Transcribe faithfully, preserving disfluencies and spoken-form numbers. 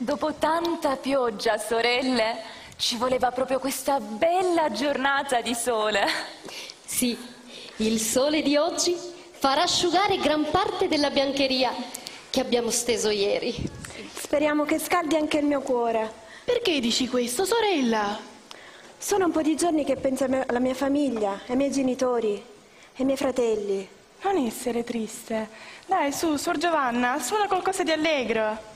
Dopo tanta pioggia, sorelle, ci voleva proprio questa bella giornata di sole. Sì, il sole di oggi farà asciugare gran parte della biancheria che abbiamo steso ieri. Speriamo che scaldi anche il mio cuore. Perché dici questo, sorella? Sono un po' di giorni che penso alla mia famiglia, ai miei genitori, ai miei fratelli. Non essere triste. Dai, su, Suor Giovanna, suona qualcosa di allegro.